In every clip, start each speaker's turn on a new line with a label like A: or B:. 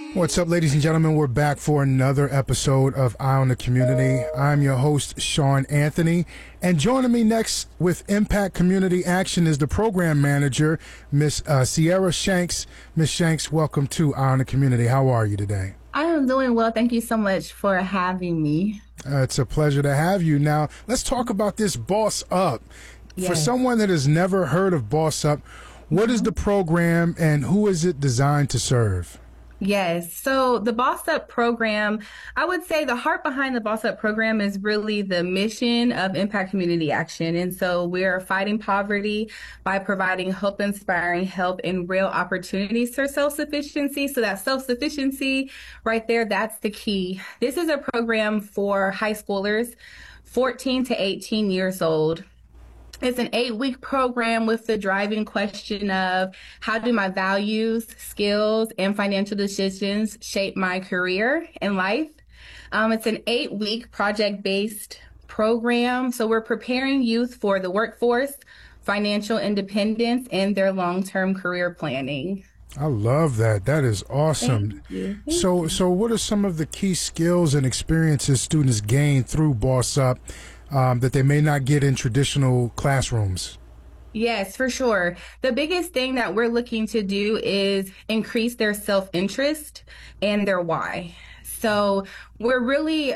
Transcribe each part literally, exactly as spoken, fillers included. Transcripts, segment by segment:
A: What's up, ladies and gentlemen? We're back for another episode of Eye on the Community. I'm your host, Sean Anthony, and joining me next with Impact Community Action is the program manager, Miss uh, Sierra Shanks. Miss Shanks, welcome to Eye on the Community. How are you today?
B: I am doing well. Thank you so much for having me.
A: Uh, it's a pleasure to have you. Now, let's talk about this Boss Up.
B: Yes.
A: For someone that has never heard of Boss Up, what mm-hmm. is the program and who is it designed to serve?
B: Yes. So the Boss Up program, I would say the heart behind the Boss Up program is really the mission of Impact Community Action. And so we're fighting poverty by providing hope, inspiring help, and real opportunities for self-sufficiency. So that self-sufficiency right there, that's the key. This is a program for high schoolers, fourteen to eighteen years old. It's an eight-week program with the driving question of how do my values, skills, and financial decisions shape my career and life? Um, it's an eight-week project-based program. So we're preparing youth for the workforce, financial independence, and their long-term career planning.
A: I love that. That is awesome.
B: Thank you. Thank
A: so,
B: you.
A: so what are some of the key skills and experiences students gain through Boss Up Um, that they may not get in traditional classrooms?
B: Yes, for sure. The biggest thing that we're looking to do is increase their self-interest and their why. So we're really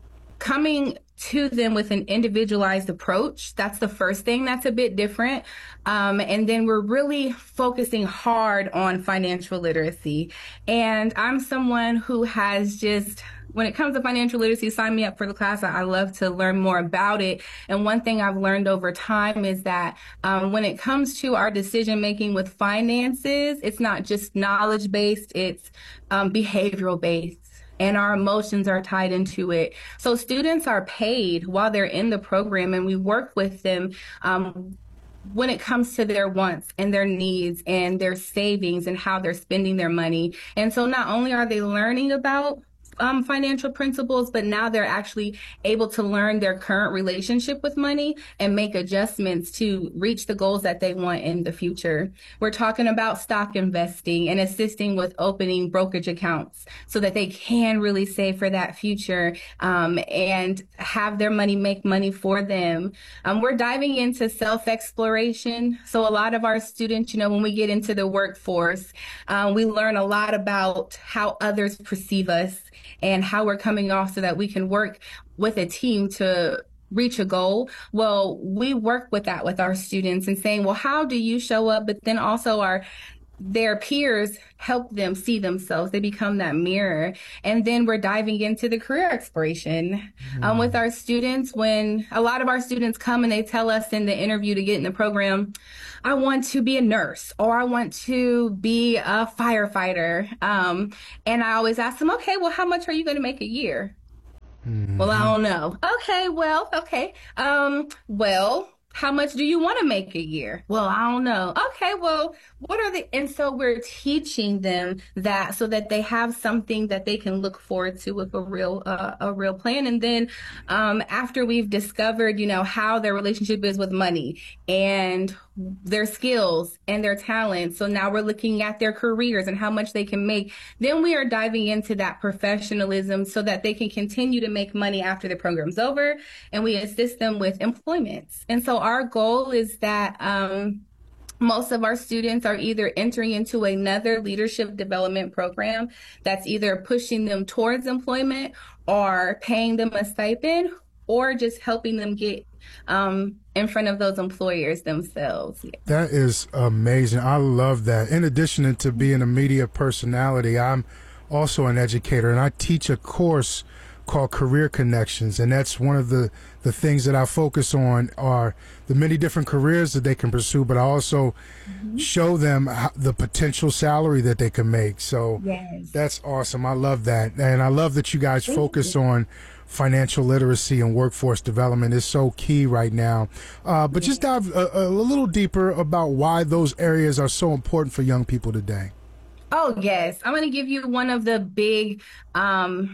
B: coming to them with an individualized approach. That's the first thing that's a bit different. Um, and then we're really focusing hard on financial literacy. And I'm someone who has just, when it comes to financial literacy, sign me up for the class. I love to learn more about it. And one thing I've learned over time is that um, when it comes to our decision making with finances, it's not just knowledge based, it's um, behavioral based. And our emotions are tied into it. So students are paid while they're in the program, and we work with them um, when it comes to their wants and their needs and their savings and how they're spending their money. And so not only are they learning about Um, financial principles, but now they're actually able to learn their current relationship with money and make adjustments to reach the goals that they want in the future. We're talking about stock investing and assisting with opening brokerage accounts so that they can really save for that future um, and have their money make money for them. Um, we're diving into self-exploration. So a lot of our students, you know, when we get into the workforce, um, we learn a lot about how others perceive us and how we're coming off so that we can work with a team to reach a goal. Well, we work with that with our students and saying, well, how do you show up? But then also our their peers help them see themselves. They become that mirror. And then we're diving into the career exploration mm. um, with our students. When a lot of our students come and they tell us in the interview to get in the program, I want to be a nurse or I want to be a firefighter. Um, and I always ask them, okay, well, how much are you going to make a year? Mm-hmm. Well, I don't know. Okay, well, okay. Um, well, how much do you want to make a year? Well, I don't know. Okay, well, what are the, and so we're teaching them that so that they have something that they can look forward to with a real, uh, a real plan. And then um, after we've discovered, you know, how their relationship is with money and their skills and their talents. So now we're looking at their careers and how much they can make. Then we are diving into that professionalism so that they can continue to make money after the program's over, and we assist them with employments. And so our goal is that um, most of our students are either entering into another leadership development program that's either pushing them towards employment or paying them a stipend or just helping them get um, in front of those employers themselves. Yeah.
A: That is amazing. I love that. In addition to being a media personality, I'm also an educator, and I teach a course called Career Connections, and that's one of the, the things that I focus on are the many different careers that they can pursue, but I also mm-hmm. show them how, the potential salary that they can make. So
B: yes.
A: That's awesome. I love that. And I love that you guys
B: Thank
A: focus
B: you.
A: on financial literacy and workforce development is so key right now. Uh, but yeah. just dive a, a little deeper about why those areas are so important for young people today.
B: Oh, yes. I'm going to give you one of the big um,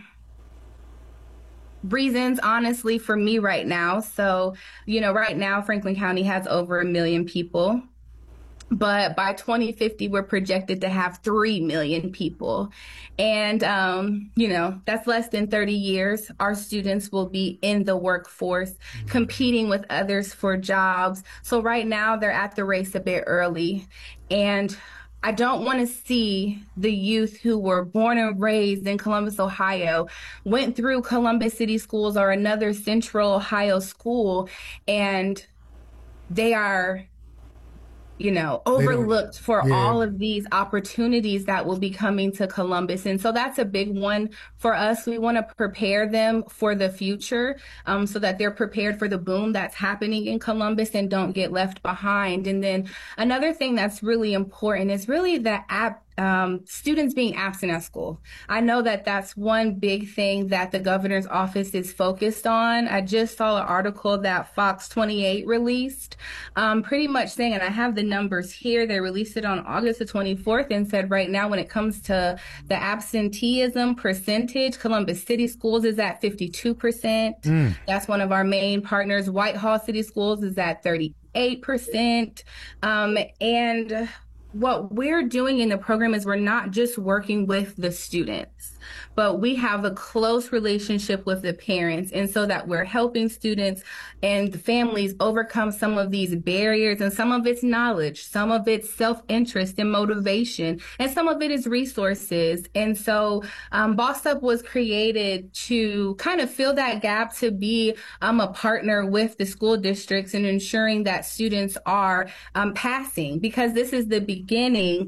B: reasons, honestly, for me right now. So, you know, right now, Franklin County has over a million people. But by twenty fifty, we're projected to have three million people. And, um, you know, that's less than thirty years. Our students will be in the workforce, competing with others for jobs. So right now, they're at the race a bit early. And I don't want to see the youth who were born and raised in Columbus, Ohio, went through Columbus City Schools or another Central Ohio school, and they are you know, overlooked for
A: yeah.
B: all of these opportunities that will be coming to Columbus. And so that's a big one for us. We want to prepare them for the future, um, so that they're prepared for the boom that's happening in Columbus and don't get left behind. And then another thing that's really important is really the app. Um, students being absent at school. I know that that's one big thing that the governor's office is focused on. I just saw an article that Fox twenty-eight released, um, pretty much saying, and I have the numbers here, they released it on August the twenty-fourth and said right now when it comes to the absenteeism percentage, Columbus City Schools is at fifty-two percent. Mm. That's one of our main partners. Whitehall City Schools is at thirty-eight percent. Um, and what we're doing in the program is we're not just working with the students, but we have a close relationship with the parents. And so that we're helping students and the families overcome some of these barriers, and some of it's knowledge, some of it's self-interest and motivation, and some of it is resources. And so um, Boss Up was created to kind of fill that gap, to be um, a partner with the school districts and ensuring that students are um, passing, because this is the beginning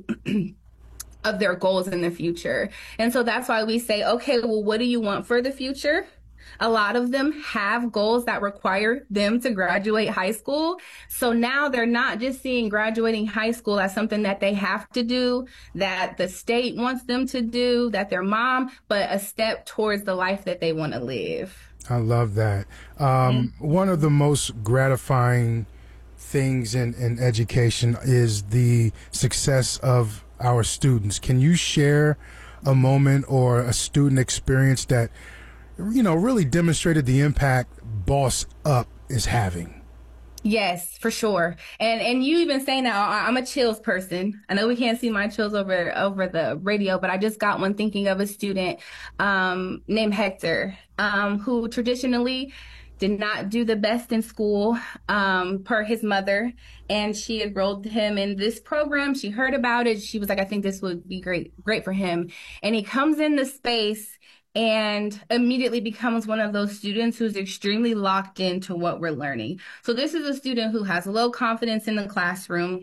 B: of their goals in the future. And so that's why we say, okay, well, what do you want for the future? A lot of them have goals that require them to graduate high school. So now they're not just seeing graduating high school as something that they have to do, that the state wants them to do, that their mom, but a step towards the life that they want to live.
A: I love that. Um, mm-hmm. One of the most gratifying things in, in education is the success of our students. Can you share a moment or a student experience that, you know, really demonstrated the impact Boss Up is having?
B: Yes, for sure. And and you even say now, I'm a chills person. I know we can't see my chills over over the radio, but I just got one thinking of a student um, named Hector, um, who traditionally did not do the best in school, um, per his mother. And she enrolled him in this program. She heard about it. She was like, I think this would be great, great for him. And he comes in the space and immediately becomes one of those students who's extremely locked into what we're learning. So this is a student who has low confidence in the classroom.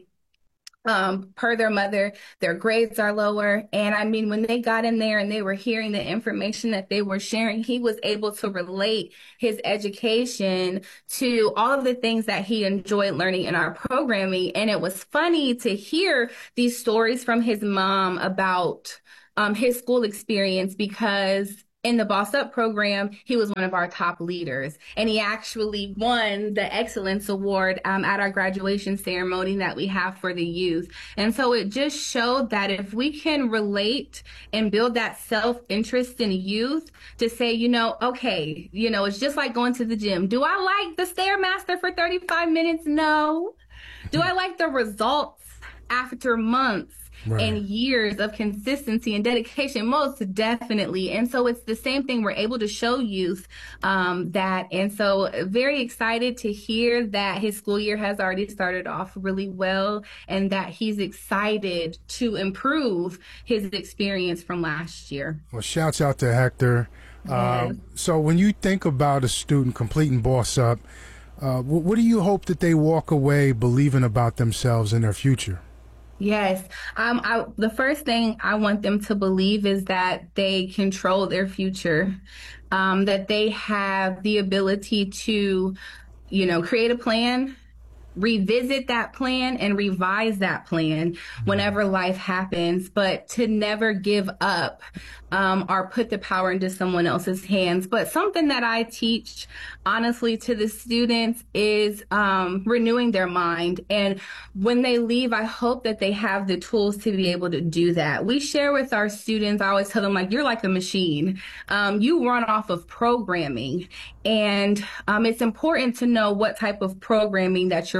B: Um, per their mother, their grades are lower. And I mean, when they got in there and they were hearing the information that they were sharing, he was able to relate his education to all of the things that he enjoyed learning in our programming. And it was funny to hear these stories from his mom about um, his school experience, because in the Boss Up program, he was one of our top leaders, and he actually won the Excellence Award um, at our graduation ceremony that we have for the youth. And so it just showed that if we can relate and build that self-interest in youth to say, you know, okay, you know, it's just like going to the gym. Do I like the Stairmaster for thirty-five minutes? No. Do I like the results after months? Right. And years of consistency and dedication? Most definitely. And so it's the same thing we're able to show youth um, that. And so very excited to hear that his school year has already started off really well, and that he's excited to improve his experience from last year.
A: Well, shouts out to Hector. Yes. Um, so when you think about a student completing Boss Up, uh, what, what do you hope that they walk away believing about themselves and their future?
B: Yes. Um, I, the first thing I want them to believe is that they control their future, um, that they have the ability to, you know, create a plan, revisit that plan, and revise that plan whenever life happens, but to never give up um, or put the power into someone else's hands. But something that I teach, honestly, to the students is um, renewing their mind. And when they leave, I hope that they have the tools to be able to do that. We share with our students, I always tell them, like, you're like a machine. Um, you run off of programming. And um, it's important to know what type of programming that you're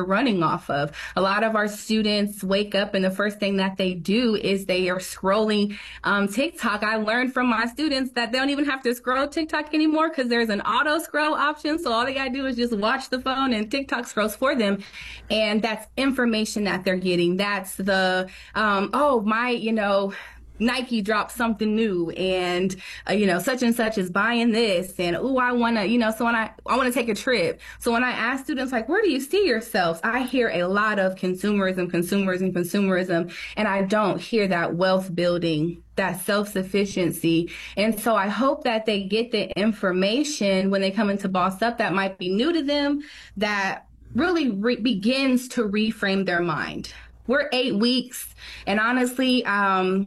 B: we're running off of. A lot of our students wake up and the first thing that they do is they are scrolling um, TikTok. I learned from my students that they don't even have to scroll TikTok anymore because there's an auto scroll option. So all they got to do is just watch the phone and TikTok scrolls for them. And that's information that they're getting. That's the, um, oh, my, you know, Nike dropped something new and, uh, you know, such and such is buying this and, oh, I want to, you know, so when I, I want to take a trip. So when I ask students, like, where do you see yourselves? I hear a lot of consumerism, consumerism, consumerism, and I don't hear that wealth building, that self-sufficiency. And so I hope that they get the information when they come into Boss Up that might be new to them, that really re- begins to reframe their mind. We're eight weeks and honestly, um,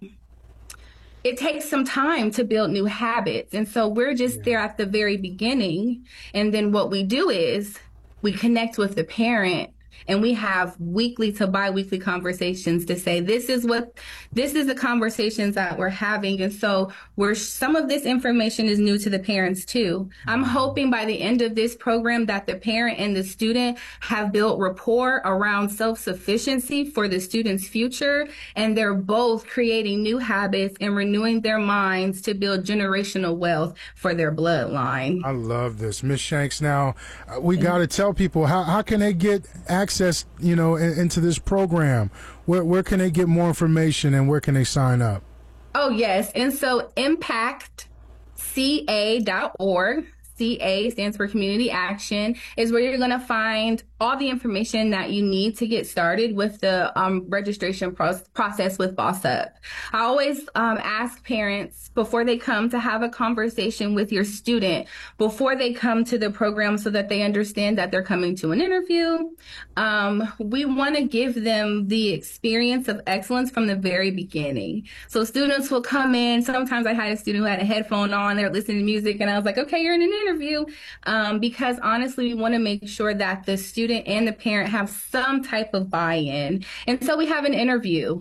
B: it takes some time to build new habits. And so we're just there at the very beginning. And then what we do is we connect with the parent and we have weekly to bi-weekly conversations to say, this is what, this is the conversations that we're having. And so we're, some of this information is new to the parents too. I'm hoping by the end of this program that the parent and the student have built rapport around self-sufficiency for the student's future. And they're both creating new habits and renewing their minds to build generational wealth for their bloodline.
A: I love this. Miz Shanks, now uh, we got to tell people, how, how can they get access access, you know, in, into this program? Where where can they get more information and where can they sign up?
B: Oh, yes. And so impact c a dot org. C A stands for Community Action, is where you're going to find all the information that you need to get started with the um, registration pro- process with Boss Up. I always um, ask parents before they come to have a conversation with your student before they come to the program so that they understand that they're coming to an interview. Um, we want to give them the experience of excellence from the very beginning. So students will come in. Sometimes I had a student who had a headphone on, they're listening to music, and I was like, okay, you're in an interview. Um, because honestly, we want to make sure that the student and the parent have some type of buy-in. And so we have an interview.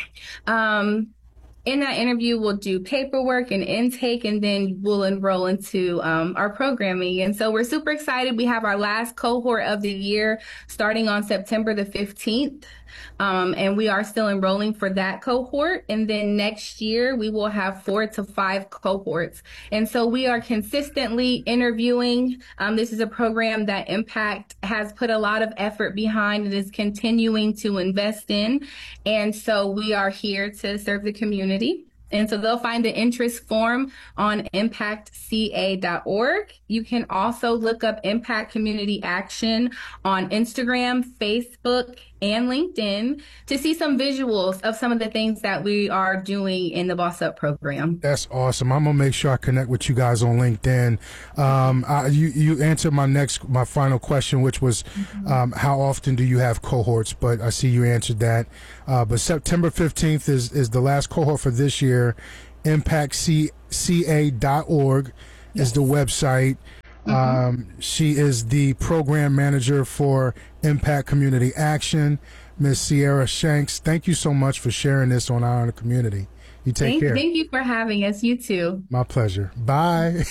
B: Um, in that interview, we'll do paperwork and intake, and then we'll enroll into um, our programming. And so we're super excited. We have our last cohort of the year starting on September the fifteenth. Um, and we are still enrolling for that cohort. And then next year, we will have four to five cohorts. And so we are consistently interviewing. Um, this is a program that Impact has put a lot of effort behind and is continuing to invest in. And so we are here to serve the community. And so they'll find the interest form on impact c a dot org. You can also look up Impact Community Action on Instagram, Facebook, and LinkedIn to see some visuals of some of the things that we are doing in the Boss Up program.
A: That's awesome. I'm gonna make sure I connect with you guys on LinkedIn. Um, I, you you answered my next, my final question, which was mm-hmm. um, how often do you have cohorts? But I see you answered that. Uh, but September fifteenth is is the last cohort for this year. impact c a dot org yes. is the website. Mm-hmm. Um, she is the program manager for Impact Community Action. Miz Sierra Shanks, thank you so much for sharing this on Eye on the Community. You take
B: thank,
A: care.
B: Thank you for having us. You too.
A: My pleasure. Bye.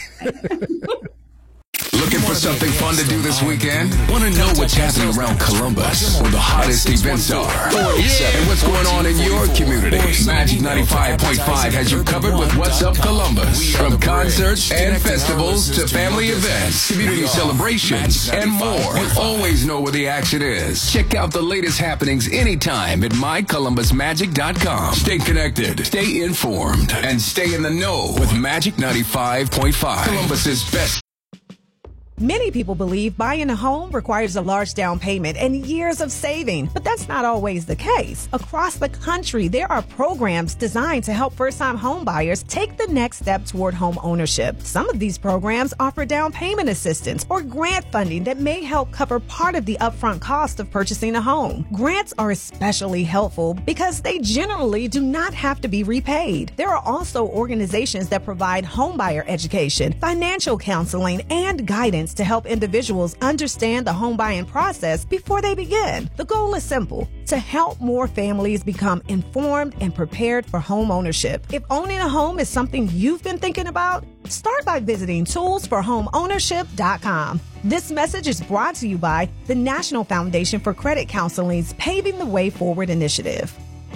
C: Looking for something fun to do this weekend? Want to know what's happening around Columbus, where the hottest events are? And what's going on in your community? Magic ninety-five point five has you covered with What's Up Columbus. From concerts and festivals to family events, community celebrations, and more. We always know where the action is. Check out the latest happenings anytime at my columbus magic dot com. Stay connected, stay informed, and stay in the know with Magic ninety-five point five. Columbus's best.
D: Many people believe buying a home requires a large down payment and years of saving, but that's not always the case. Across the country, there are programs designed to help first-time home buyers take the next step toward home ownership. Some of these programs offer down payment assistance or grant funding that may help cover part of the upfront cost of purchasing a home. Grants are especially helpful because they generally do not have to be repaid. There are also organizations that provide homebuyer education, financial counseling, and guidance guidance to help individuals understand the home buying process before they begin. The goal is simple: to help more families become informed and prepared for home ownership. If owning a home is something you've been thinking about, start by visiting tools for home ownership dot com. This message is brought to you by the National Foundation for Credit Counseling's Paving the Way Forward initiative.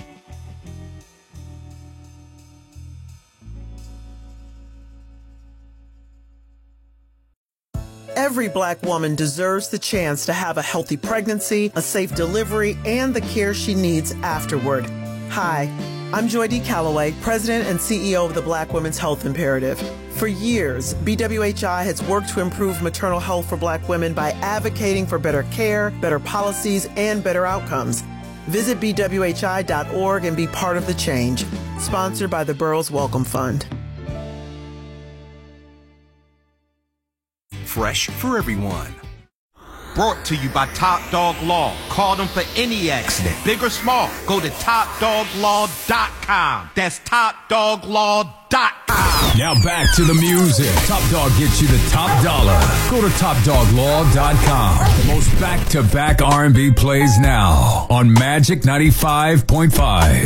E: Every Black woman deserves the chance to have a healthy pregnancy, a safe delivery, and the care she needs afterward. Hi, I'm Joy D. Calloway, President and C E O of the Black Women's Health Imperative. For years, B W H I has worked to improve maternal health for Black women by advocating for better care, better policies, and better outcomes. Visit B W H I dot org and be part of the change. Sponsored by the Burroughs Welcome Fund.
F: Fresh for everyone. Brought to you by Top Dog Law. Call them for any accident, big or small. Go to top dog law dot com. That's top dog law dot com.
C: Now back to the music. Top Dog gets you the top dollar. Go to top dog law dot com. The most back-to-back R and B plays now on Magic ninety-five point five.